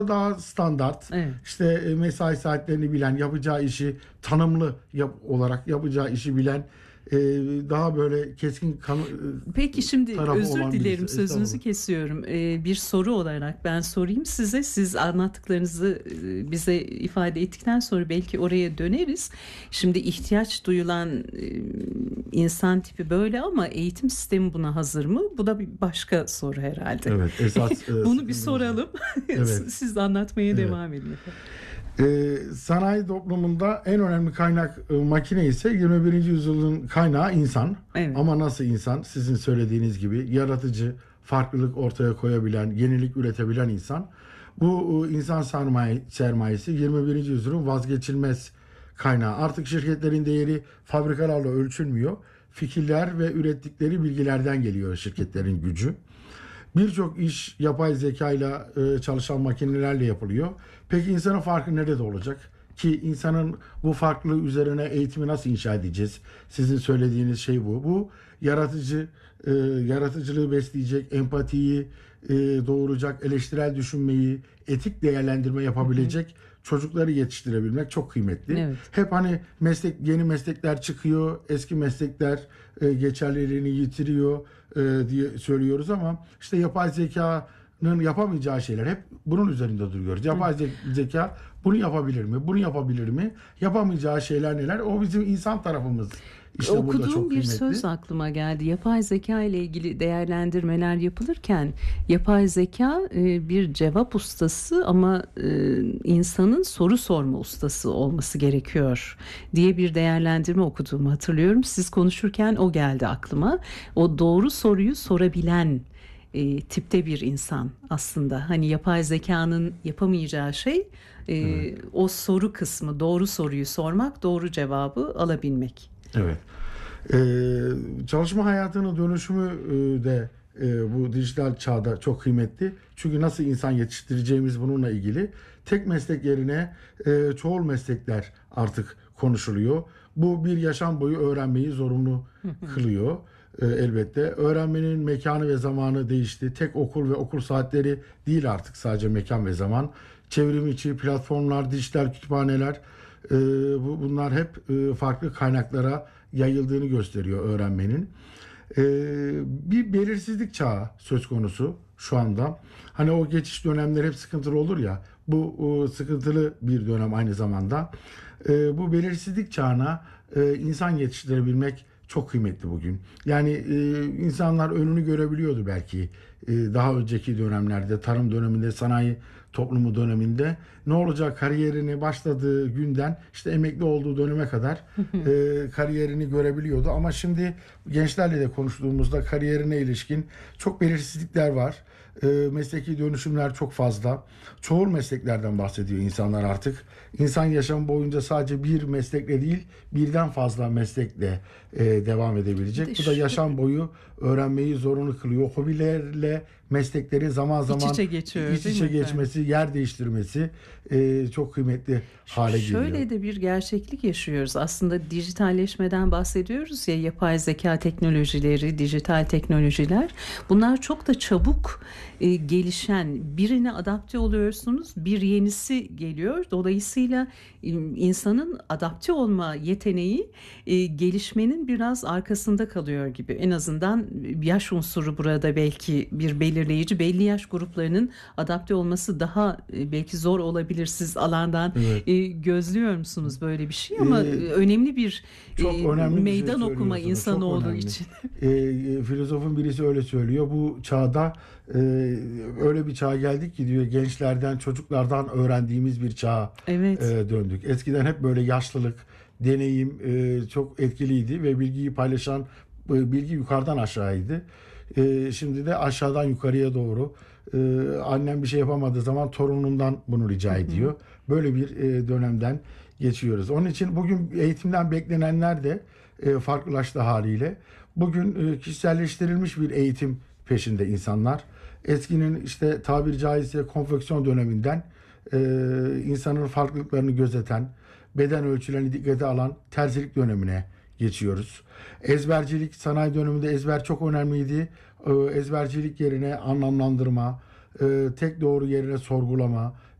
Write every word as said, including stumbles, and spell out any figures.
daha standart, Evet. işte e, mesai saatlerini bilen, yapacağı işi tanımlı yap, olarak yapacağı işi bilen, e, daha böyle keskin kan, e, Peki şimdi tarafı özür olan birisi. dilerim sözünüzü Estağfurullah. kesiyorum. Ee, bir soru olarak ben sorayım size. Siz anlattıklarınızı e, bize ifade ettikten sonra belki oraya döneriz. Şimdi ihtiyaç duyulan e, insan tipi böyle ama eğitim sistemi buna hazır mı? Bu da bir başka soru herhalde. Evet, esas e, Bunu bir sıkıntımız bu. soralım. Evet, Siz anlatmaya evet. devam edin efendim. Ee, sanayi toplumunda en önemli kaynak e, makine ise yirmi birinci yüzyılın kaynağı insan. Evet. Ama nasıl insan? Sizin söylediğiniz gibi yaratıcı, farklılık ortaya koyabilen, yenilik üretebilen insan. Bu e, insan sermaye, sermayesi yirmi birinci yüzyılın vazgeçilmez kaynağı. Artık şirketlerin değeri fabrikalarla ölçülmüyor. Fikirler ve ürettikleri bilgilerden geliyor şirketlerin gücü. Birçok iş yapay zeka ile e, çalışan makinelerle yapılıyor. Peki insanın farkı nerede olacak? Ki insanın bu farklılığı üzerine eğitimi nasıl inşa edeceğiz? Sizin söylediğiniz şey bu. Bu yaratıcı, e, yaratıcılığı besleyecek, empatiyi e, doğuracak, eleştirel düşünmeyi, etik değerlendirme yapabilecek hı hı. çocukları yetiştirebilmek çok kıymetli. Evet. Hep hani meslek yeni meslekler çıkıyor, eski meslekler e, geçerliliğini yitiriyor e, diye söylüyoruz ama işte yapay zekanın yapamayacağı şeyler hep bunun üzerinde duruyoruz. Yapay ze- zeka bunu yapabilir mi? Bunu yapabilir mi? Yapamayacağı şeyler neler? O bizim insan tarafımız. İşte burada Okuduğum çok bir kıymetli. söz aklıma geldi. Yapay zeka ile ilgili değerlendirmeler yapılırken yapay zeka e, bir cevap ustası ama e, insanın soru sorma ustası olması gerekiyor diye bir değerlendirme okuduğumu hatırlıyorum. Siz konuşurken o geldi aklıma. O doğru soruyu sorabilen e, tipte bir insan aslında. Hani yapay zekanın yapamayacağı şey e, Evet. o soru kısmı, doğru soruyu sormak, doğru cevabı alabilmek. Evet. Ee, çalışma hayatının dönüşümü e, de e, bu dijital çağda çok kıymetli. Çünkü nasıl insan yetiştireceğimiz bununla ilgili. Tek meslek yerine e, çoğul meslekler artık konuşuluyor. Bu bir yaşam boyu öğrenmeyi zorunlu kılıyor. E, elbette. Öğrenmenin mekanı ve zamanı değişti. Tek okul ve okul saatleri değil artık sadece mekan ve zaman. Çevrim içi platformlar, dijital kütüphaneler, e, bu, bunlar hep e, farklı kaynaklara yayıldığını gösteriyor öğrenmenin. E, bir belirsizlik çağı söz konusu şu anda. Hani o geçiş dönemleri hep sıkıntılı olur ya. Bu o, sıkıntılı bir dönem aynı zamanda. E, bu belirsizlik çağına e, insan yetiştirebilmek çok kıymetli bugün. Yani e, insanlar önünü görebiliyordu belki e, daha önceki dönemlerde, tarım döneminde, sanayi toplumu döneminde. Ne olacak kariyerini başladığı günden işte emekli olduğu döneme kadar e, kariyerini görebiliyordu. Ama şimdi gençlerle de konuştuğumuzda kariyerine ilişkin çok belirsizlikler var. E, mesleki dönüşümler çok fazla. Çoğul mesleklerden bahsediyor insanlar artık. İnsan yaşamı boyunca sadece bir meslekle değil, birden fazla meslekle e, devam edebilecek. Bu da yaşam boyu öğrenmeyi zorunlu kılıyor. Hobilerle meslekleri zaman zaman İç içe geçiyor, iç değil içe mi geçmesi, efendim? yer değiştirmesi e, çok kıymetli hale geliyor. Şöyle de bir gerçeklik yaşıyoruz. Aslında dijitalleşmeden bahsediyoruz ya, yapay zeka teknolojileri, dijital teknolojiler. Bunlar çok da çabuk e, gelişen, birine adapte oluyorsunuz, bir yenisi geliyor. Dolayısıyla e, insanın adapte olma yeteneği e, gelişmenin biraz arkasında kalıyor gibi. En azından yaş unsuru burada belki bir belirleyici. Belli yaş gruplarının adapte olması daha e, belki zor olabilir. Siz alandan Evet. e, gözlüyor musunuz böyle bir şey ama Ee, önemli bir Çok e, önemli bir şey meydan okuma söylüyorsunuz. Çok insanoğlu önemli. için. E, e, filozofun birisi öyle söylüyor. Bu çağda e, öyle bir çağa geldik ki diyor, gençlerden, çocuklardan öğrendiğimiz bir çağa Evet. e, döndük. Eskiden hep böyle yaşlılık, deneyim e, çok etkiliydi ve bilgiyi paylaşan e, bilgi yukarıdan aşağıydı. E, şimdi de aşağıdan yukarıya doğru. E, annem bir şey yapamadığı zaman torunundan bunu rica ediyor. Böyle bir e, dönemden geçiyoruz. Onun için bugün eğitimden beklenenler de e, farklılaştı haliyle. Bugün e, kişiselleştirilmiş bir eğitim peşinde insanlar. Eskinin işte tabiri caizse konfeksiyon döneminden e, insanın farklılıklarını gözeten, beden ölçülerini dikkate alan terzilik dönemine geçiyoruz. Ezbercilik, sanayi döneminde ezber çok önemliydi. E, ezbercilik yerine anlamlandırma, e, tek doğru yerine sorgulama,